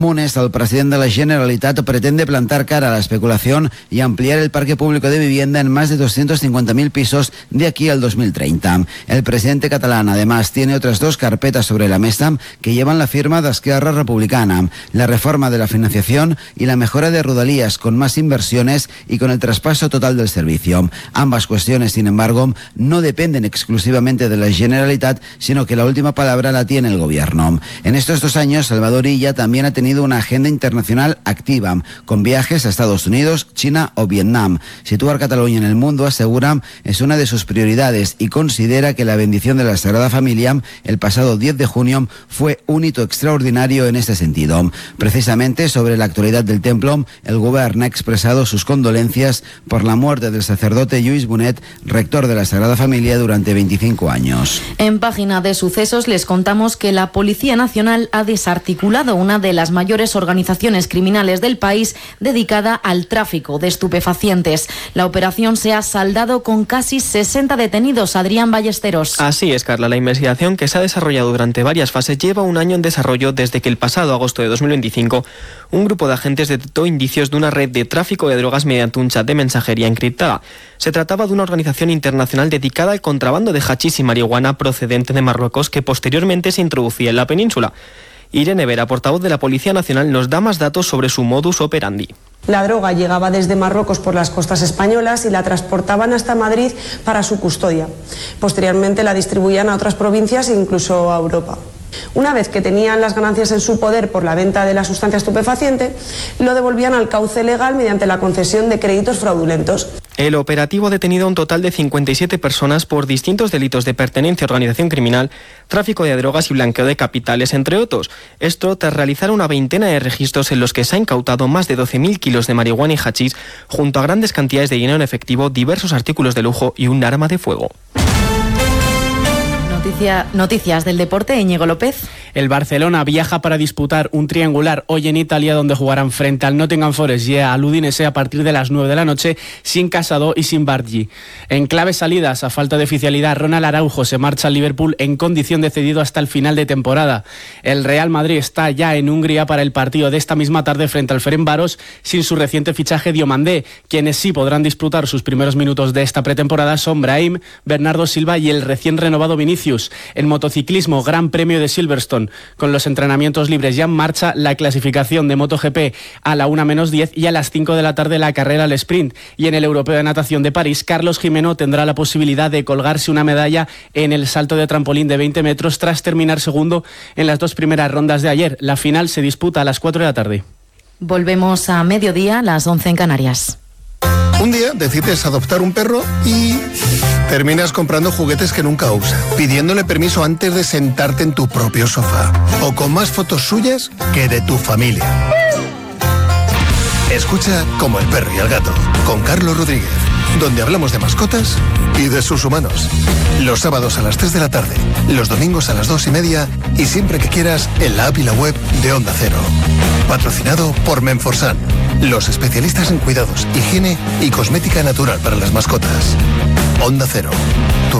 Comunes, el presidente de la Generalitat pretende plantar cara a la especulación y ampliar el parque público de vivienda en más de 250.000 pisos de aquí al 2030. El presidente catalán, además, tiene otras dos carpetas sobre la mesa que llevan la firma de Esquerra Republicana: la reforma de la financiación y la mejora de Rodalies, con más inversiones y con el traspaso total del servicio. Ambas cuestiones, sin embargo, no dependen exclusivamente de la Generalitat, sino que la última palabra la tiene el gobierno. En estos 2 años, Salvador Illa también ha tenido una agenda internacional activa, con viajes a Estados Unidos, China o Vietnam. Situar Cataluña en el mundo, asegura, es una de sus prioridades y considera que la bendición de la Sagrada Familia el pasado 10 de junio fue un hito extraordinario en este sentido. Precisamente sobre la actualidad del templo, el gobierno ha expresado sus condolencias por la muerte del sacerdote Lluís Bonet, rector de la Sagrada Familia durante 25 años. En página de sucesos les contamos que la Policía Nacional ha desarticulado una de las mayores organizaciones criminales del país dedicada al tráfico de estupefacientes. La operación se ha saldado con casi 60 detenidos. Adrián Ballesteros. Así es, Carla. La investigación, que se ha desarrollado durante varias fases, lleva un año en desarrollo desde que el pasado agosto de 2025 un grupo de agentes detectó indicios de una red de tráfico de drogas mediante un chat de mensajería encriptada. Se trataba de una organización internacional dedicada al contrabando de hachís y marihuana procedente de Marruecos, que posteriormente se introducía en la península. Irene Vera, portavoz de la Policía Nacional, nos da más datos sobre su modus operandi. La droga llegaba desde Marruecos por las costas españolas y la transportaban hasta Madrid para su custodia. Posteriormente la distribuían a otras provincias e incluso a Europa. Una vez que tenían las ganancias en su poder por la venta de la sustancia estupefaciente, lo devolvían al cauce legal mediante la concesión de créditos fraudulentos. El operativo ha detenido a un total de 57 personas por distintos delitos de pertenencia a organización criminal, tráfico de drogas y blanqueo de capitales, entre otros. Esto tras realizar una veintena de registros en los que se ha incautado más de 12.000 kilos de marihuana y hachís, junto a grandes cantidades de dinero en efectivo, diversos artículos de lujo y un arma de fuego. Noticias del deporte, Íñigo López. El Barcelona viaja para disputar un triangular hoy en Italia, donde jugarán frente al Nottingham Forest y al Udinese a partir de las 9 de la noche, sin Casado y sin Bargi. En clave salidas, a falta de oficialidad, Ronald Araujo se marcha al Liverpool en condición de cedido hasta el final de temporada. El Real Madrid está ya en Hungría para el partido de esta misma tarde frente al Ferencváros, sin su reciente fichaje Diomandé. Quienes sí podrán disfrutar sus primeros minutos de esta pretemporada son Brahim, Bernardo Silva y el recién renovado Vinicius. En motociclismo, Gran Premio de Silverstone. Con los entrenamientos libres ya en marcha, la clasificación de MotoGP a la 1:10 y a las 5 de la tarde la carrera al sprint. Y en el Europeo de Natación de París, Carlos Jimeno tendrá la posibilidad de colgarse una medalla en el salto de trampolín de 20 metros tras terminar segundo en las 2 primeras rondas de ayer. La final se disputa a las 4 de la tarde. Volvemos a mediodía, las 11 en Canarias. Un día decides adoptar un perro y terminas comprando juguetes que nunca usa, pidiéndole permiso antes de sentarte en tu propio sofá, o con más fotos suyas que de tu familia. Escucha Como el perro y el gato, con Carlos Rodríguez, donde hablamos de mascotas y de sus humanos. Los sábados a las 3 de la tarde, los domingos a las 2:30 y siempre que quieras en la app y la web de Onda Cero. Patrocinado por Menforsan, los especialistas en cuidados, higiene y cosmética natural para las mascotas. Onda Cero, tu